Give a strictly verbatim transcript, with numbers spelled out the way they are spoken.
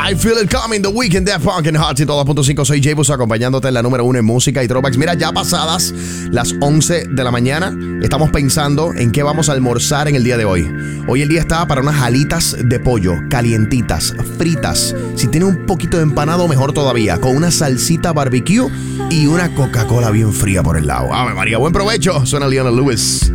I Feel It Coming, The Weeknd, Daft Punk en Hot ciento dos punto cinco. Soy Jay Bus acompañándote en la número uno en música y throwbacks. Mira, ya pasadas las once de la mañana, estamos pensando en qué vamos a almorzar en el día de hoy. Hoy el día está para unas alitas de pollo, calientitas, fritas. Si tiene un poquito de empanado, mejor todavía, con una salsita barbecue y una Coca-Cola bien fría por el lado. Ave María, buen provecho. Suena Leona Lewis.